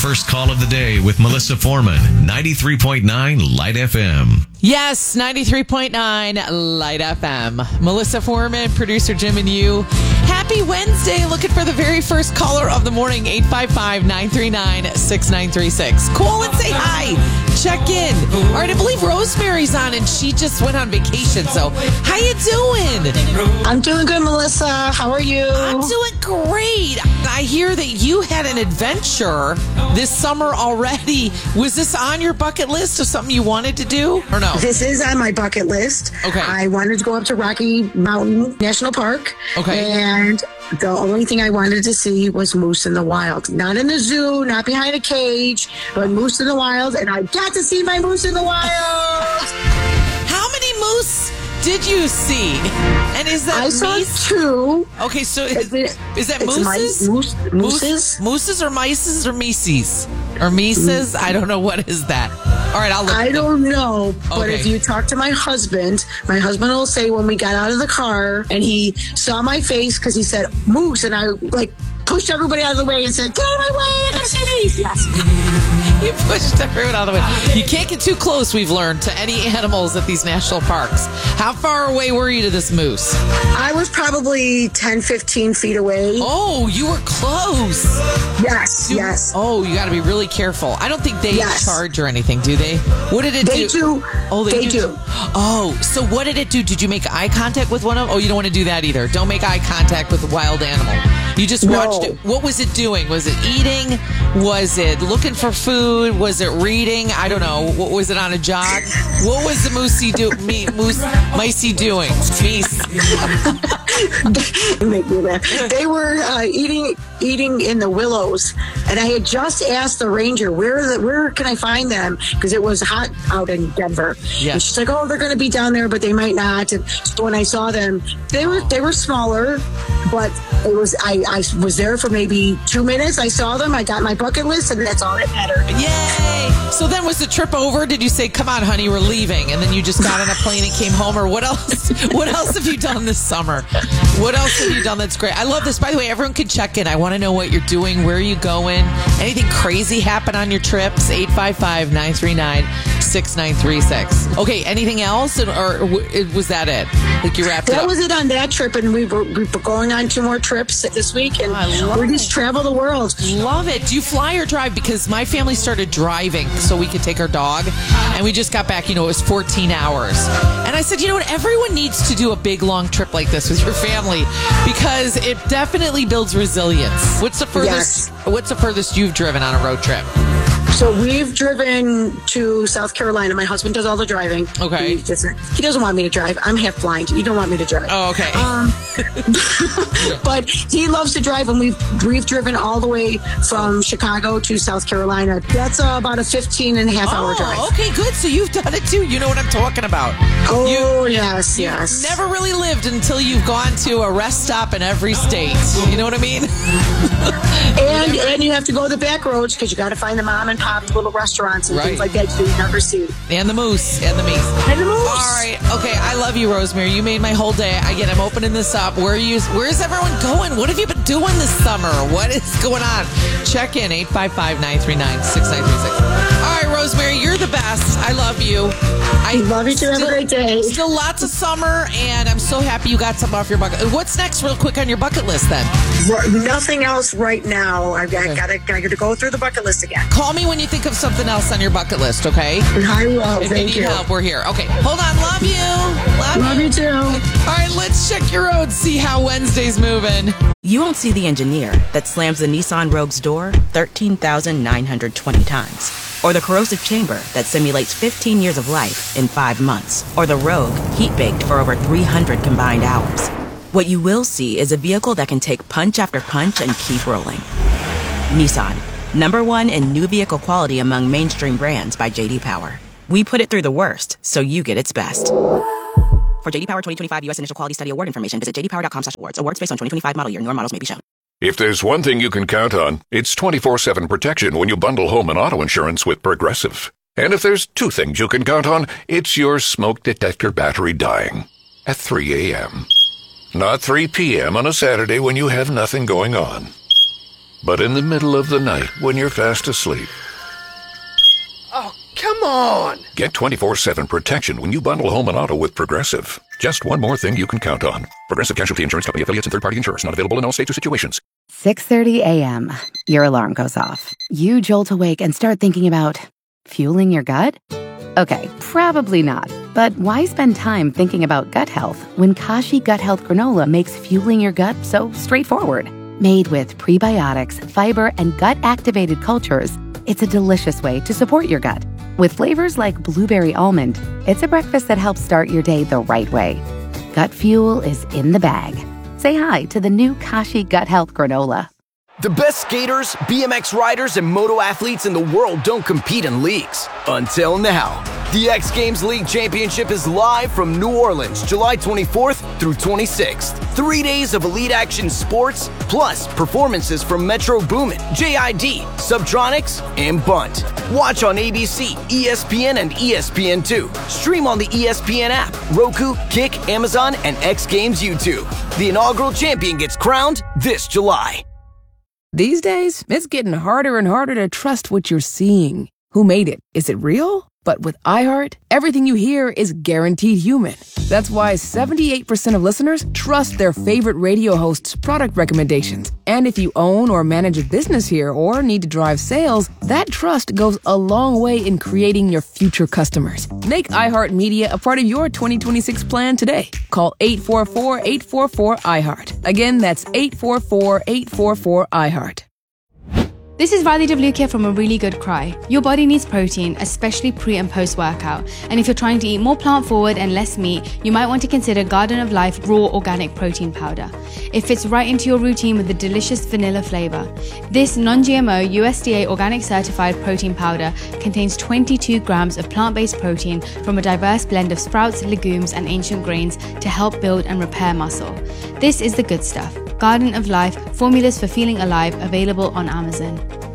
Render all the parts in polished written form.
First call of the day with Melissa Foreman, 93.9 Light FM. Yes, 93.9 Light FM. Melissa Foreman, producer Jim and you. Happy Wednesday. Looking for the very first caller of the morning, 855-939-6936. Call and say hi. Check in. All right, I believe Rosemary's on and she just went on vacation. So how you doing? I'm doing good, Melissa. How are you? I'm doing great. I hear that you had an adventure this summer already. Was this on your bucket list of something you wanted to do or no? This is on my bucket list. Okay. I wanted to go up to Rocky Mountain National Park. Okay. And the only thing I wanted to see was moose in the wild. Not in the zoo, not behind a cage, but moose in the wild. And I got to see my moose in the wild. How many moose did you see? And is that I saw meese? 2. Okay, so is that It's mooses? Mooses? Mooses or mices or meeses? Or mises? I don't know. What is that? All right, I'll look. I don't know, but Okay. if you talk to my husband will say when we got out of the car and he saw my face because he said moose, and I pushed everybody out of the way and said, "Get out of my way! I gotta see these." Yes. You pushed everyone out of the way. You can't get too close, we've learned, to any animals at these national parks. How far away were you to this moose? I was probably 10, 15 feet away. Oh, you were close. Yes, yes. Oh, you got to be really careful. I don't think they Yes. charge or anything, do they? What did it They do? do. Oh, They do. Oh, so what did it do? Did you make eye contact with one of them? Oh, you don't want to do that either. Don't make eye contact with a wild animal. You just watched it. What was it doing? Was it eating? Was it looking for food? Was it reading? I don't know. What was it on a jog? What was the micey doing? Meese. You make me laugh. They were eating in the willows, and I had just asked the ranger where can I find them, because it was hot out in Denver. Yeah. And she's like, "Oh, they're going to be down there, but they might not." And so when I saw them, they were smaller, but it was I was there for maybe 2 minutes. I saw them. I got my bucket list, and that's all that mattered. Yay! So then was the trip over? Did you say, "Come on, honey, we're leaving," and then you just got on a plane and came home? Or what else? What else have you done this summer? What else have you done that's great? I love this. By the way, everyone can check in. I want to know what you're doing. Where are you going? Anything crazy happen on your trips? 855-939-6936. Okay, anything else? Or was that it? Like you wrapped it That up? was it on that trip, and we were going on 2 more trips this week, and we just travel the world. Love it. Do you fly or drive? Because my family started driving so we could take our dog, and we just got back, it was 14 hours. And I said, you know what? Everyone needs to do a big, long trip like this with your family because it definitely builds resilience. What's the furthest you've driven on a road trip? So we've driven to South Carolina. My husband does all the driving. Okay. He doesn't want me to drive. I'm half blind. You don't want me to drive. Oh, okay. But he loves to drive, and we've driven all the way from Chicago to South Carolina. That's about a 15-and-a-half-hour drive. Okay, good. So you've done it too. You know what I'm talking about. Oh, yes. Never really lived until you've gone to a rest stop in every state. You know what I mean? And you have to go the back roads because you got to find the mom and pop little restaurants and things like that you never see. And the moose. And the moose. All right. Okay. I love you, Rosemary. You made my whole day. Again, I'm opening this up. Where's everyone going? What have you been doing this summer? What is going on? Check in 855-939-6936. All right, Rosemary, you're the best. I love you. I love you too. Have a great day. Still lots of summer, and I'm so happy you got something off your bucket. What's next, real quick, on your bucket list then? Nothing else right now. I got to go through the bucket list again. Call me when you think of something else on your bucket list, okay? I will. If Thank you need help, we're here. Okay, hold on. Love you. Love you too. All right, let's check your road, see how Wednesday's moving. You won't see the engineer that slams the Nissan Rogue's door 13,920 times. Or the corrosive chamber that simulates 15 years of life in 5 months. Or the Rogue heat-baked for over 300 combined hours. What you will see is a vehicle that can take punch after punch and keep rolling. Nissan, #1 in new vehicle quality among mainstream brands by J.D. Power. We put it through the worst, so you get its best. For J.D. Power 2025 U.S. Initial Quality Study Award information, visit jdpower.com/awards. Awards based on 2025 model year. Newer models may be shown. If there's one thing you can count on, it's 24/7 protection when you bundle home and auto insurance with Progressive. And if there's 2 things you can count on, it's your smoke detector battery dying at 3 a.m. Not 3 p.m. on a Saturday when you have nothing going on. but in the middle of the night when you're fast asleep. Oh, come on! Get 24/7 protection when you bundle home and auto with Progressive. Just one more thing you can count on. Progressive Casualty Insurance Company, affiliates, and third-party insurers. Not available in all states or situations. 6:30 a.m. Your alarm goes off. You jolt awake and start thinking about fueling your gut? Okay, probably not. But why spend time thinking about gut health when Kashi Gut Health Granola makes fueling your gut so straightforward? Made with prebiotics, fiber, and gut-activated cultures, it's a delicious way to support your gut. With flavors like blueberry almond, it's a breakfast that helps start your day the right way. Gut fuel is in the bag. Say hi to the new Kashi Gut Health Granola. The best skaters, BMX riders, and moto athletes in the world don't compete in leagues. Until now. The X Games League Championship is live from New Orleans, July 24th through 26th. 3 days of elite action sports, plus performances from Metro Boomin, JID, Subtronics, and Bunt. Watch on ABC, ESPN, and ESPN2. Stream on the ESPN app, Roku, Kick, Amazon, and X Games YouTube. The inaugural champion gets crowned this July. These days, it's getting harder and harder to trust what you're seeing. Who made it? Is it real? But with iHeart, everything you hear is guaranteed human. That's why 78% of listeners trust their favorite radio hosts' product recommendations. And if you own or manage a business here or need to drive sales, that trust goes a long way in creating your future customers. Make iHeart Media a part of your 2026 plan today. Call 844-844-iHeart. Again, that's 844-844-iHeart. This is Radhi Devlukia from A Really Good Cry. Your body needs protein, especially pre and post workout. And if you're trying to eat more plant forward and less meat, you might want to consider Garden of Life Raw Organic Protein Powder. It fits right into your routine with the delicious vanilla flavor. This non-GMO USDA organic certified protein powder contains 22 grams of plant-based protein from a diverse blend of sprouts, legumes, and ancient grains to help build and repair muscle. This is the good stuff. Garden of Life, formulas for feeling alive, available on Amazon.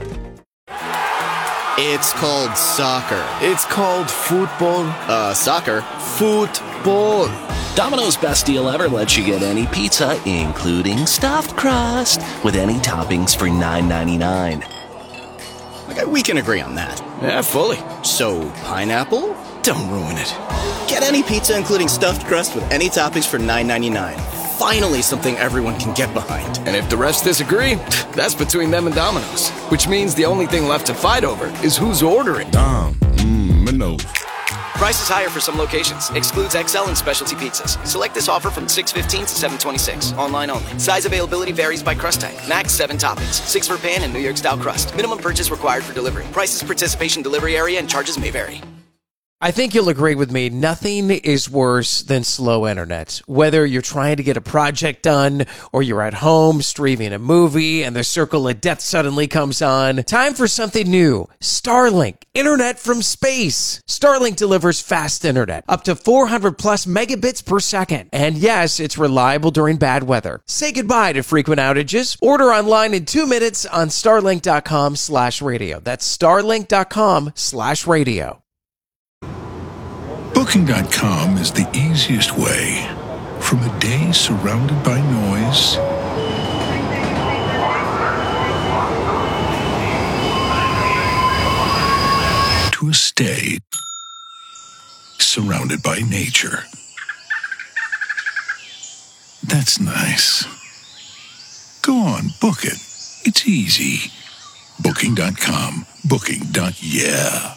It's called soccer. It's called football. Soccer. Football. Domino's best deal ever lets you get any pizza, including stuffed crust, with any toppings for $9.99. Okay, we can agree on that. Yeah, fully. So, pineapple? Don't ruin it. Get any pizza, including stuffed crust, with any toppings for $9.99. Finally something everyone can get behind. And if the rest disagree, that's between them and Domino's. Which means the only thing left to fight over is who's ordering. No. Price is higher for some locations. Excludes XL and specialty pizzas. Select this offer from 6/15 to 7/26. Online only. Size availability varies by crust type. Max 7 toppings. 6 for pan and New York style crust. Minimum purchase required for delivery. Prices, participation, delivery area, and charges may vary. I think you'll agree with me. Nothing is worse than slow internet. Whether you're trying to get a project done or you're at home streaming a movie and the circle of death suddenly comes on. Time for something new. Starlink. Internet from space. Starlink delivers fast internet. Up to 400 plus megabits per second. And yes, it's reliable during bad weather. Say goodbye to frequent outages. Order online in 2 minutes on starlink.com/radio. That's starlink.com/radio. Booking.com is the easiest way. From a day surrounded by noise to a stay surrounded by nature. That's nice. Go on, book it. It's easy. Booking.com. Booking.yeah.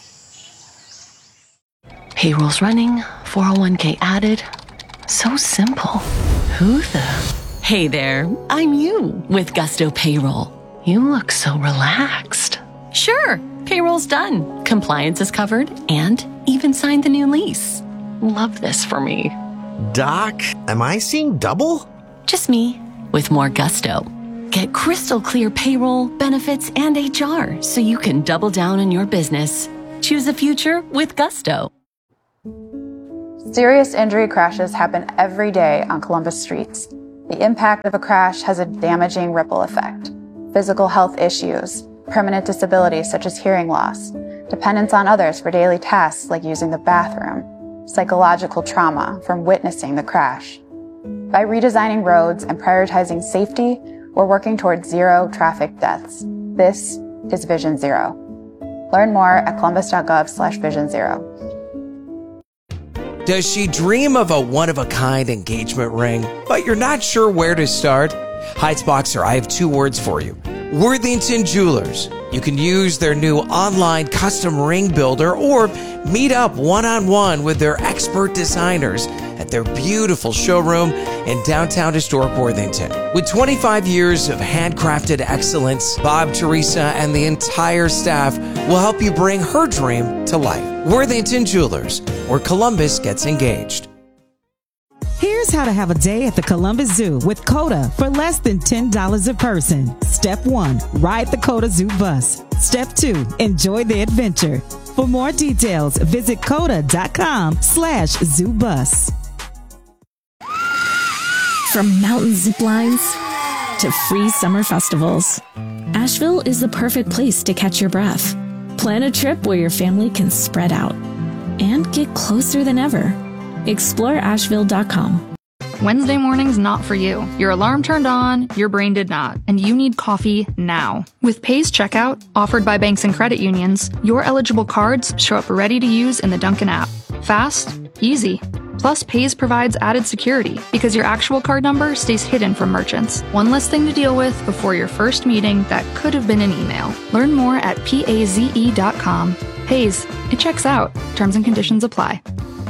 Payroll's running, 401k added. So simple. Who the? Hey there, I'm you with Gusto Payroll. You look so relaxed. Sure, payroll's done. Compliance is covered and even signed the new lease. Love this for me. Doc, am I seeing double? Just me with more gusto. Get crystal clear payroll, benefits, and HR so you can double down on your business. Choose a future with Gusto. Serious injury crashes happen every day on Columbus streets. The impact of a crash has a damaging ripple effect. Physical health issues, permanent disabilities such as hearing loss, dependence on others for daily tasks like using the bathroom, psychological trauma from witnessing the crash. By redesigning roads and prioritizing safety, We're working towards zero traffic deaths. This is Vision Zero. Learn more at columbus.gov/Vision Zero. Does she dream of a one-of-a-kind engagement ring, but you're not sure where to start? Heights Boxer, I have 2 words for you. Worthington Jewelers. You can use their new online custom ring builder or meet up one-on-one with their expert designers at their beautiful showroom in downtown historic Worthington. With 25 years of handcrafted excellence, Bob, Teresa, and the entire staff will help you bring her dream to life. Worthington Jewelers, where Columbus gets engaged. Here's how to have a day at the Columbus Zoo with COTA for less than $10 a person. Step 1, ride the COTA Zoo bus. Step 2, enjoy the adventure. For more details, visit COTA.com/ZooBus. From mountain zip lines to free summer festivals, Asheville is the perfect place to catch your breath. Plan a trip where your family can spread out and get closer than ever. Explore Asheville.com. Wednesday morning's not for you. Your alarm turned on, your brain did not, and you need coffee now. With Pays Checkout, offered by banks and credit unions, your eligible cards show up ready to use in the Dunkin' app. Fast, easy. Plus, Pays provides added security because your actual card number stays hidden from merchants. One less thing to deal with before your first meeting that could have been an email. Learn more at PAZE.com. Pays, it checks out. Terms and conditions apply.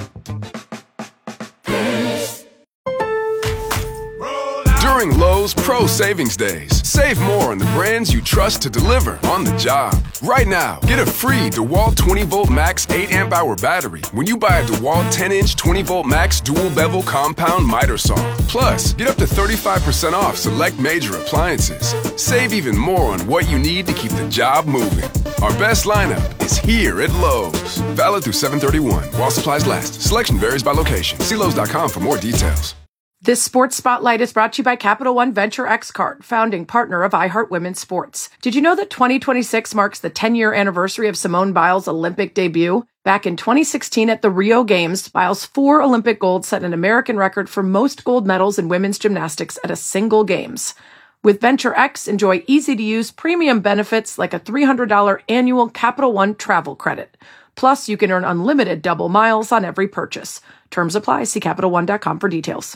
During Lowe's Pro Savings Days, save more on the brands you trust to deliver on the job. Right now, get a free DeWalt 20-volt max 8-amp-hour battery when you buy a DeWalt 10-inch 20-volt max dual bevel compound miter saw. Plus, get up to 35% off select major appliances. Save even more on what you need to keep the job moving. Our best lineup is here at Lowe's. Valid through 7/31 while supplies last. Selection varies by location. See Lowe's.com for more details. This Sports Spotlight is brought to you by Capital One Venture X Card, founding partner of iHeart Women's Sports. Did you know that 2026 marks the 10-year anniversary of Simone Biles' Olympic debut? Back in 2016 at the Rio Games, Biles' 4 Olympic golds set an American record for most gold medals in women's gymnastics at a single Games. With Venture X, enjoy easy-to-use premium benefits like a $300 annual Capital One travel credit. Plus, you can earn unlimited double miles on every purchase. Terms apply. See CapitalOne.com for details.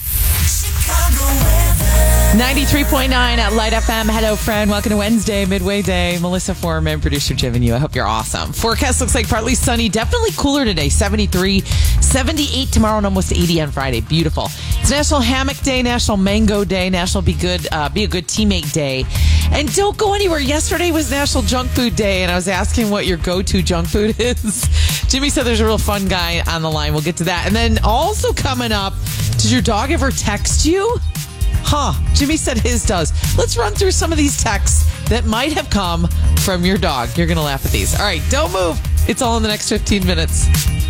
93.9 at Light FM. Hello, friend. Welcome to Wednesday, Midway Day. Melissa Foreman, producer Jim and you. I hope you're awesome. Forecast looks like partly sunny, definitely cooler today. 73, 78 tomorrow, and almost 80 on Friday. Beautiful. It's National Hammock Day, National Mango Day, National Be a Good Teammate Day. And don't go anywhere. Yesterday was National Junk Food Day, and I was asking what your go-to junk food is. Jimmy said there's a real fun guy on the line. We'll get to that. And then also coming up, did your dog ever text you? Jimmy said his does. Let's run through some of these texts that might have come from your dog. You're going to laugh at these. All right, don't move. It's all in the next 15 minutes.